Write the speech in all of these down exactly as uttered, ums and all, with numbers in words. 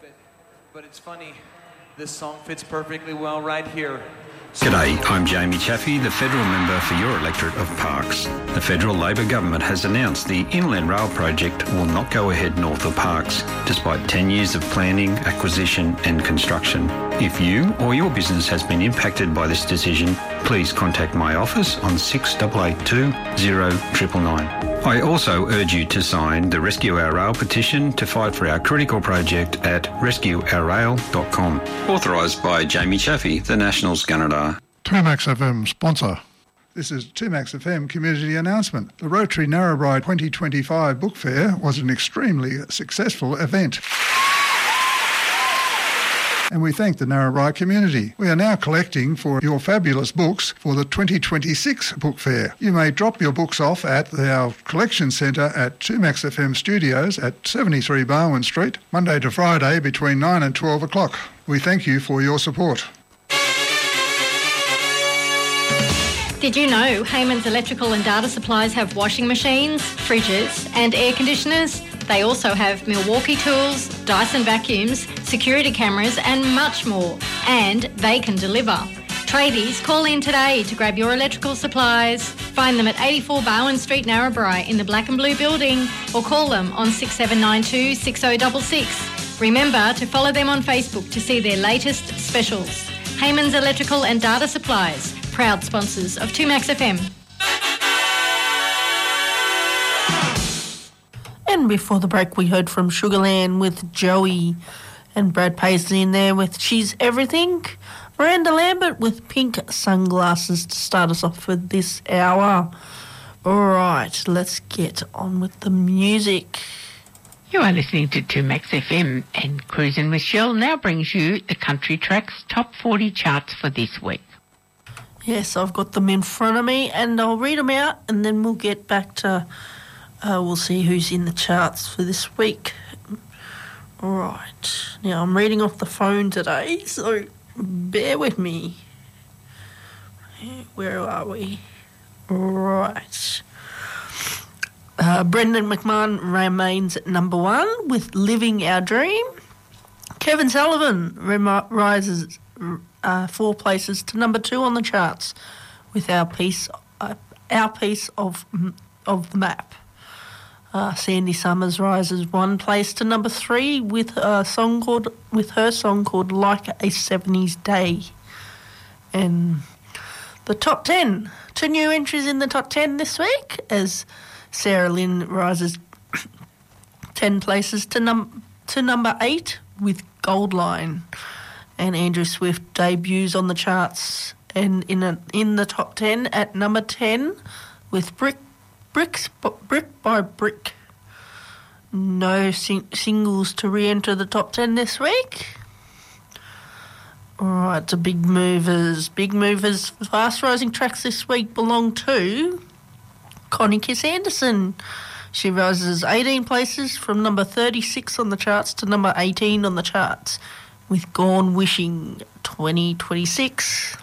but, but it's funny. This song fits perfectly well right here. G'day, I'm Jamie Chaffey, the federal member for your electorate of Parkes. The federal Labor government has announced the Inland Rail project will not go ahead north of Parkes, despite ten years of planning, acquisition and construction. If you or your business has been impacted by this decision, please contact my office on six eight eight two, zero nine nine nine. I also urge you to sign the Rescue Our Rail petition to fight for our critical project at rescue our rail dot com. Authorised by Jamie Chaffey, the Nationals Gunnedah. two Max F M sponsor. This is two Max F M community announcement. The Rotary Narrabri twenty twenty-five Book Fair was an extremely successful event. And we thank the Narrabri community. We are now collecting for your fabulous books for the twenty twenty-six Book Fair. You may drop your books off at our collection centre at two Max F M Studios at seventy-three Barwon Street, Monday to Friday between nine and twelve o'clock. We thank you for your support. Did you know Heyman's Electrical and Data Supplies have washing machines, fridges and air conditioners? They also have Milwaukee tools, Dyson vacuums, security cameras and much more. And they can deliver. Tradies, call in today to grab your electrical supplies. Find them at eighty-four Barwon Street, Narrabri in the black and blue building or call them on six seven nine two, six zero six six. Remember to follow them on Facebook to see their latest specials. Heyman's Electrical and Data Supplies, proud sponsors of two Max F M. And before the break, we heard from Sugarland with Joey and Brad Paisley in there with She's Everything. Miranda Lambert with Pink Sunglasses to start us off for this hour. All right, let's get on with the music. You are listening to two Max F M, and Cruisin' with Shell now brings you the Country Tracks Top forty charts for this week. Yes, I've got them in front of me, and I'll read them out, and then we'll get back to... Uh, we'll see who's in the charts for this week. All right. Now, I'm reading off the phone today, so bear with me. Where are we? All right. Uh, Brendan McMahon remains at number one with Living Our Dream. Kevin Sullivan rem- rises uh, four places to number two on the charts with Our Piece, uh, our piece of of the Map. Uh, Sandy Summers rises one place to number three with a song called with her song called Like a seventies Day. And the top ten, two new entries in the top ten this week as Sarah Lynn rises ten places to num to number eight with Gold Line, and Andrew Swift debuts on the charts and in a, in the top ten at number ten with Brick. Bricks, brick by brick. No sing- singles to re-enter the top ten this week. All right, the big movers. Big movers, fast rising tracks this week belong to Connie Kiss Anderson. She rises eighteen places from number thirty-six on the charts to number eighteen on the charts with Gone Wishing twenty twenty-six.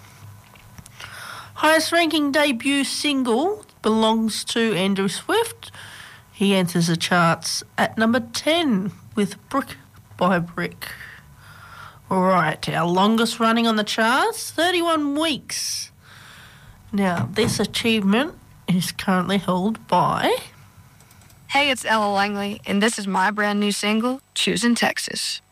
Highest ranking debut single belongs to Andrew Swift. He enters the charts at number ten with Brick by Brick. All right, our longest running on the charts, thirty-one weeks. Now, this achievement is currently held by... Hey, it's Ella Langley, and this is my brand new single, Choosing Texas.